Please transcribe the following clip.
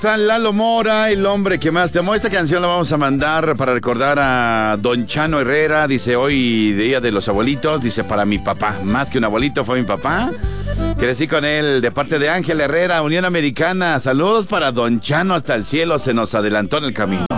San Lalo Mora, el hombre que más te amó. Esta canción la vamos a mandar para recordar a don Chano Herrera. Dice, hoy Día de los Abuelitos. Dice, para mi papá, más que un abuelito fue mi papá. Crecí con él de parte de Ángel Herrera, Unión Americana. Saludos para don Chano hasta el cielo, se nos adelantó en el camino.